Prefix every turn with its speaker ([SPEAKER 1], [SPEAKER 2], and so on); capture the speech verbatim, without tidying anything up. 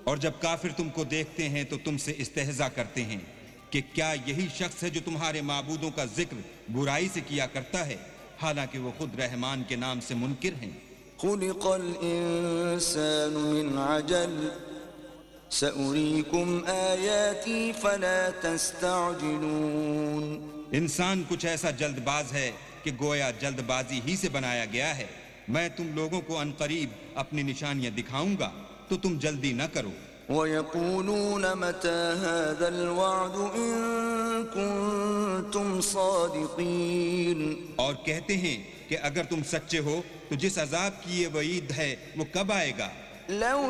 [SPEAKER 1] और जब काफिर तुमको देखते हैं तो तुमसे इस्तेहजा करते हैं कि क्या यही शख्स है जो तुम्हारे माबूदों का जिक्र बुराई से किया करता है, हालांकि वो खुद रहमान के नाम से मुनकिर हैं।
[SPEAKER 2] खुलिक़ल इंसानु मिन अजल सउरीकुम आयाती फला तस्तअजिलून।
[SPEAKER 1] इंसान कुछ ऐसा जल्दबाज है कि गोया जल्दबाजी ही से बनाया गया है। मैं तुम लोगों को अनकरीब अपनी निशानियां दिखाऊंगा, तो तुम जल्दी न करो।
[SPEAKER 2] वयक़ूलून मता हाज़ल वअदु इन कुंतुम सादिक़ीन।
[SPEAKER 1] और कहते हैं कि अगर तुम सच्चे हो तो जिस अजाब की ये वईद है वो कब आएगा।